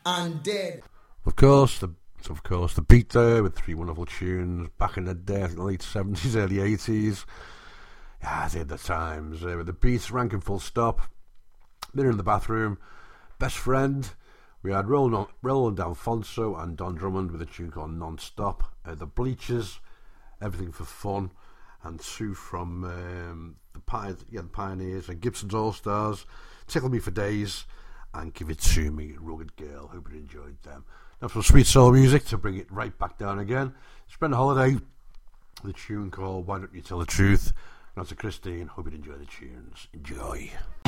and dead. Of course, the beat there with three wonderful tunes back in the day, I think the late 70s, early 80s. Yeah, they had the times. With the Beats, Rankin Full Stop, Dinner in the Bathroom, Best Friend. We had Roland Alfonso and Don Drummond with a tune called Non-Stop. The Bleachers, Everything for Fun, and two from the Pioneers and Gibson's All-Stars, Tickle Me for Days, and Give It To Me, Rugged Girl. Hope you enjoyed them. Now some sweet soul music to bring it right back down again. Spend a holiday with a tune called Why Don't You Tell the Truth. Now to Christine, hope you enjoy the tunes. Enjoy.